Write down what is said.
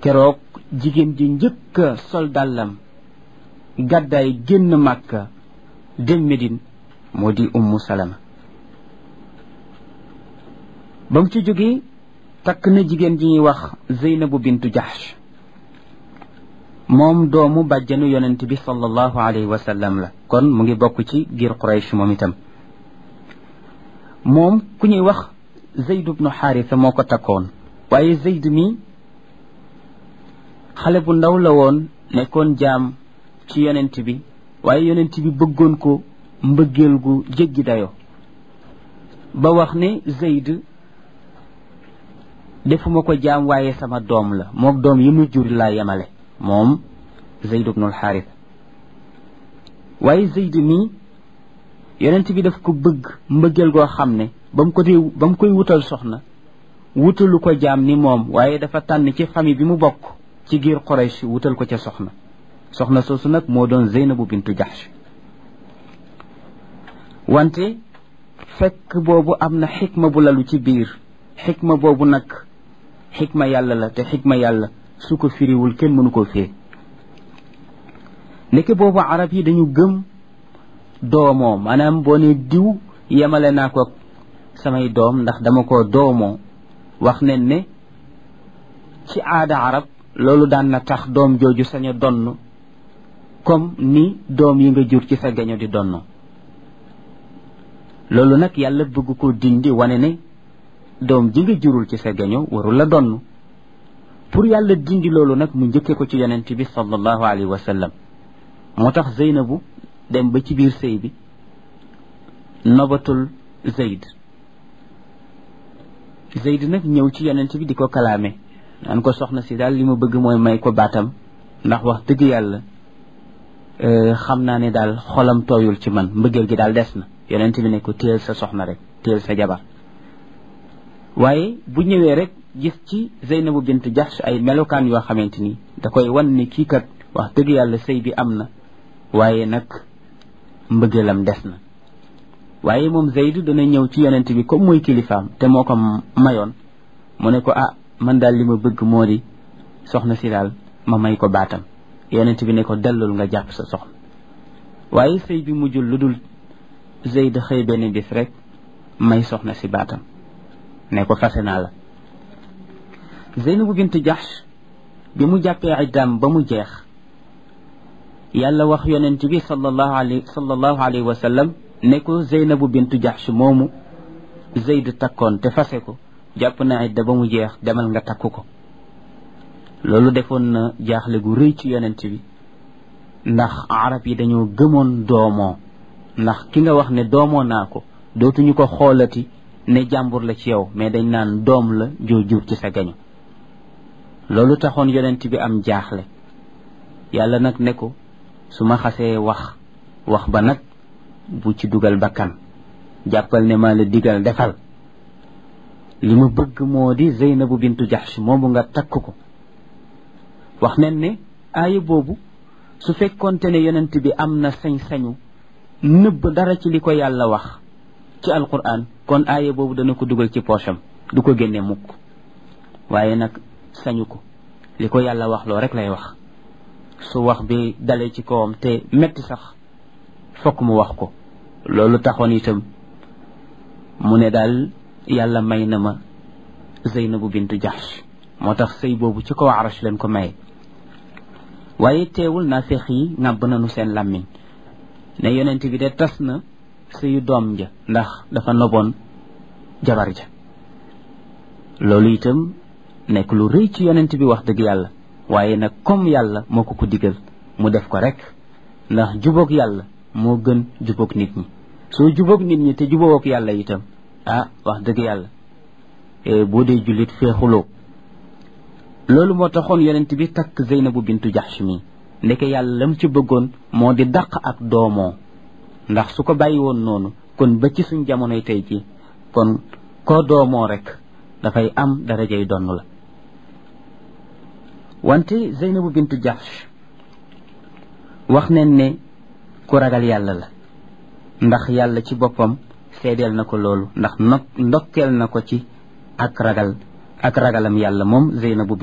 keroog jigéen ji njëkk a sol dàllam gàddaay génn Màkka dem Medine moo di Ummu Salama. ba mu ci jógee takk na jigéen ji ñuy wax Zeynabu bintu Jahsh, moom doomu bàjjanu yonent bi sallallahu alayhi wa sallam la, kon mu ngi bokk ci giir Quraysh moom itam. moom ku ñuy wax Zayd ibnu Xaarisa moo ko takkoon, waaye Zayd mi xale bu ndaw la woon, nekkoon jaam ci yonent bi, waaye yonent bi bëggoon ko mbëggeel gu jéggi dayo ba wax ne Zayd defuma ko jaam waaye sama doom la, mook doom yi mu jur laa yemale, moom Zayd ibnul Xaaris. waaye Zayd mi yonent bi daf ko bëgg mbëggeel goo xam ne ba mu koy wutal soxna wutalu ko jaam ni moom, waaye dafa tànn ci famille bi mu bokk ci giir Quraysh wutal ko ca soxna soosu nag moo doon Zeynabu bintu Jahsh. wante fekk boobu am na xikma bu lalu ci biir, xikma boobu nag xikma yàlla la, te xikma yàlla su ko firiwul kenn mënu koo firi. nekk boobu arab yi dañu gëm doomoo, maanaam boo ne diw yemale naa ko samay doom ndax dama ko doomoo. wax nañ ne ci aada arab loolu daan na tax doom jooju sañ a donn comme ni doom yi nga jur ci sa gaño di donnoo. loolu nag yàlla bëgg ko dindi, wane ne doom ji nga jurul ci sa gaño warul la donn. pour yàlla dindi loolu nag mu njëkke ko ci yonent bi sallallahu alayhi wa sallam. moo tax Zeynabu dem ba ci biir sëy bi nobatul Zayd nag ñëw ci yonent bi di ko kalaame naan ko soxna si daal li ma bëgg mooy may ko baatam, ndax wax dëgg yàlla xam naa ne daal xolam tooyul ci man, mbëggeel gi daal des na. yonent bi ne ko téyel sa soxna rek, téyel sa jabar. waaye bu ñëwee rek gis ci Zeynabu bint Jahsh ay melokaan yoo xamante ni da koy wan ni kii kat wax dëgg yàlla sëy bi am na, waaye nag mbëggeelam des na. waaye moom Zayd dana ñëw ci yonent bi comme mooy kilifaam te moo ko mayoon, mu ne ko man daal li ma bëgg moo di soxna si daal ma may ko baatam. yonent bi ne ko dellul nga jàpp sa soxna. waaye sëy bi mujjul lu dul Zayd xëy benn bis rek may soxna si baatam ne ko fase naa la. Zeynabu bint Jahsh bi mu jàppee iddaam ba mu jeex, yàlla wax yonent bi sallallahu alayhi wa sallam ne ko Zeynabu bint Jahsh moomu Zayd takkoon te fase ko jàpp na idda ba mu jeex, demal nga takku ko. loolu defoon na jaaxle gu rëy ci yonent bi, ndax arab yi dañoo gëmoon doomoo, ndax ki nga wax ne doomoo naa ko dootuñu ko xoolati ne jàmbur la ci yow, mais dañ naan doom la joo jur ci sa gaño. loolu taxoon yonent bi am jaaxle. yàlla nag ne ko su ma xasee wax ba nag bu ci dugal bakkan, jàppal ne maa la digal defal. li ma bëgg moo di Zeynabu bintu Jahsh moomu nga takk ko. wax nañ ne aaya boobu su fekkoonte ne yonent bi am na sañ-sañu nëbb dara ci li ko yàlla wax ci alquran, kon aaya boobu dana ko dugal ci poosam, du ko génne mukk. waaye nag sañu ko, li ko yàlla wax loo rek lay wax. su wax bi dalee ci kawam te metti sax fokk mu wax ko. loolu taxoon itam mu ne daal yàlla may na ma Zeynabu bintu Jahsh, moo tax sëy boobu ci kaw arash leen ko maye. waaye teewul naafeq yi ŋàbb nañu seen làmmiñ ne yonent bi de tas na sëyu doom ja ndax dafa noboon jabar ja. loolu itam nekk lu rëy ci yonent bi wax dëgg yàlla, waaye nag comme yàlla moo ko digal mu def ko rek, ndax jubóog yàlla moo gën jubóog nit ñi. soo jubóog nit ñi te jubóog yàlla itam wax dëgg yàlla boo dee jullit feexuloo. loolu moo taxoon yonent bi takk Zeynabu bintu Jahsh mi, ndeke yàlla lam ci bëggoon moo di dàq ak doomoo, ndax su ko bàyyi woon noonu kon ba ci suñ jamonoy tey ji kon koo doomoo rek dafay am darajay donn la. wante Zeynabu bintu Jahsh wax nañ ne ku ragal yàlla la, ndax yàlla ci boppam seedeel na ko loolu, ndax ndokkeel na ko ci ak ragalam yàlla moom Zeynabu